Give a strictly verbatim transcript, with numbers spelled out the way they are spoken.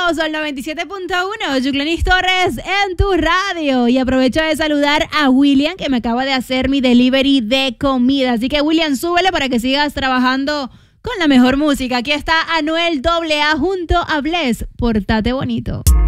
Regresamos al noventa y siete punto uno, Yuclenis Torres en tu radio. Y aprovecho de saludar a William, que me acaba de hacer mi delivery de comida. Así que, William, súbele para que sigas trabajando con la mejor música. Aquí está Anuel doble A junto a Bless. Portate bonito.